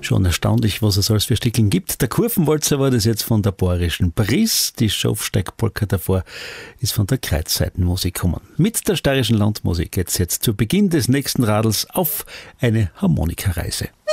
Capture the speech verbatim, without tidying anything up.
Schon erstaunlich, was es alles für Stickeln gibt. Der Kurvenwalzer war das jetzt von der Bayerischen Paris. Die Schafsteigpolka davor ist von der Kreuzseitenmusik gekommen. Mit der Steirischen Landmusik geht's jetzt zu Beginn des nächsten Radels auf eine Harmonikareise.